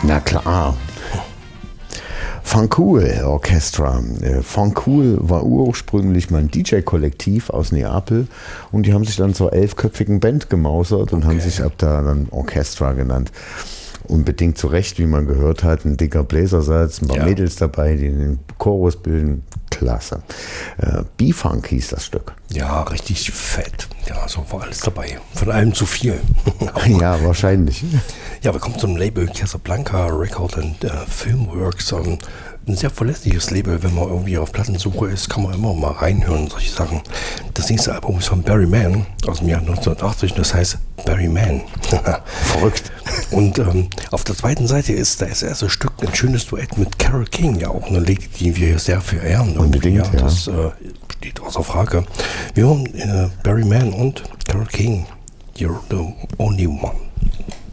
Na klar. Fancool Orchestra. Fancool war ursprünglich mal ein DJ-Kollektiv aus Neapel und die haben sich dann zur 11-köpfigen Band gemausert und haben sich ab da dann Orchestra genannt. Unbedingt zu Recht, wie man gehört hat, ein dicker Bläsersatz, ein paar Mädels dabei, die den Chorus bilden. Klasse. B-Funk hieß das Stück. Ja, richtig fett. Ja, so war alles dabei. Von allem zu viel. Ja, wahrscheinlich. Ja, wir kommen zum Label Casablanca Record and Filmworks. Ein sehr verlässliches Label, wenn man irgendwie auf Plattensuche ist, kann man immer mal reinhören, solche Sachen. Das nächste Album ist von Barry Mann aus dem Jahr 1980, das heißt Barry Mann. Verrückt. Und auf der zweiten Seite ist das erste Stück ein schönes Duett mit Carole King, ja auch eine Lady, die wir hier sehr verehren. Unbedingt, ja. Das steht außer Frage. Wir hören Barry Mann und Carole King, You're the Only One.